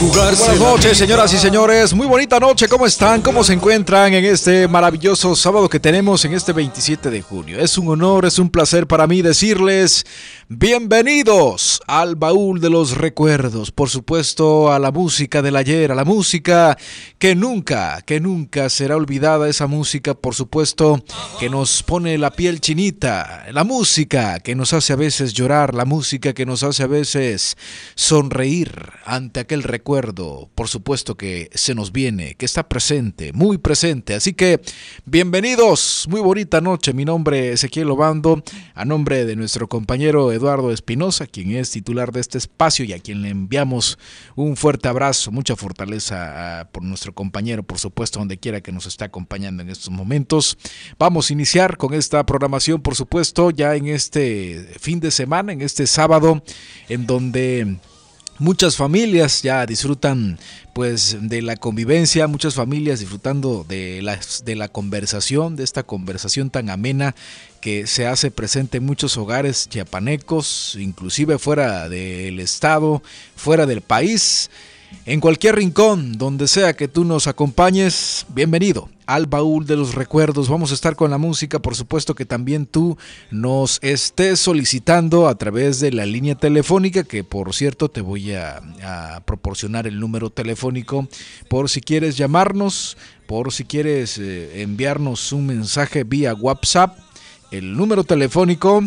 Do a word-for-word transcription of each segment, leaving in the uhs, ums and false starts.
Buenas noches, señoras y señores. Muy bonita noche. ¿Cómo están? ¿Cómo se encuentran en este maravilloso sábado que tenemos en este veintisiete de junio? Es un honor, es un placer para mí decirles bienvenidos al baúl de los recuerdos. Por supuesto, a la música del ayer, a la música que nunca, que nunca será olvidada. Esa música, por supuesto, que nos pone la piel chinita. La música que nos hace a veces llorar. La música que nos hace a veces sonreír ante aquel recuerdo. Por supuesto que se nos viene, que está presente, muy presente. Así que bienvenidos, muy bonita noche. Mi nombre es Ezequiel Obando, a nombre de nuestro compañero Eduardo Espinosa, quien es titular de este espacio y a quien le enviamos un fuerte abrazo, mucha fortaleza a, por nuestro compañero, por supuesto, donde quiera que nos esté acompañando en estos momentos. Vamos a iniciar con esta programación, por supuesto, ya en este fin de semana, en este sábado, en donde muchas familias ya disfrutan pues de la convivencia, muchas familias disfrutando de la, de la conversación, de esta conversación tan amena que se hace presente en muchos hogares chiapanecos, inclusive fuera del estado, fuera del país. En cualquier rincón, donde sea que tú nos acompañes, bienvenido al baúl de los recuerdos. Vamos a estar con la música, por supuesto que también tú nos estés solicitando a través de la línea telefónica, que por cierto te voy a, a proporcionar el número telefónico por si quieres llamarnos, por si quieres eh, enviarnos un mensaje vía WhatsApp. El número telefónico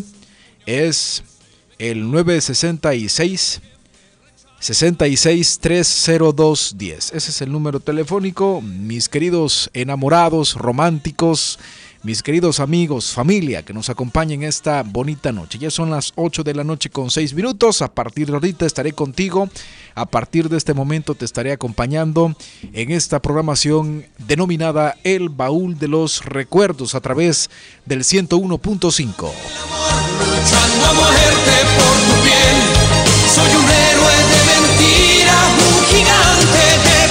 es el nueve seis seis sesenta y seis, tres cero dos, diez. Ese es el número telefónico. Mis queridos enamorados, románticos, mis queridos amigos, familia que nos acompañen esta bonita noche. Ya son las ocho de la noche con seis minutos. A partir de ahorita estaré contigo. A partir de este momento te estaré acompañando en esta programación denominada El Baúl de los Recuerdos a través del ciento uno punto cinco. Luchando a muerte por tu piel. Soy un héroe de mentira, un gigante de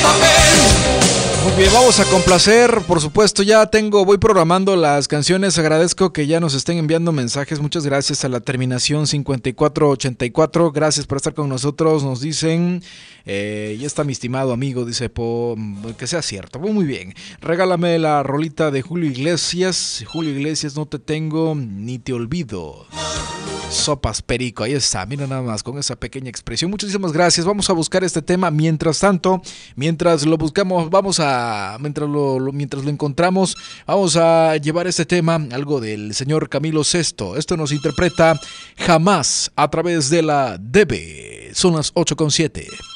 papel. Muy bien, vamos a complacer, por supuesto, ya tengo, voy programando las canciones, agradezco que ya nos estén enviando mensajes, muchas gracias a la terminación cincuenta y cuatro ochenta y cuatro, gracias por estar con nosotros, nos dicen, eh, ya está mi estimado amigo, dice, po, que sea cierto, muy bien, regálame la rolita de Julio Iglesias, Julio Iglesias, no te tengo ni te olvido. Sopas Perico, ahí está, mira nada más con esa pequeña expresión. Muchísimas gracias, vamos a buscar este tema. Mientras tanto, mientras lo buscamos, vamos a, mientras lo, lo, mientras lo encontramos, vamos a llevar este tema, algo del señor Camilo Sesto. Esto nos interpreta Jamás a través de la D B. Son las ocho con siete.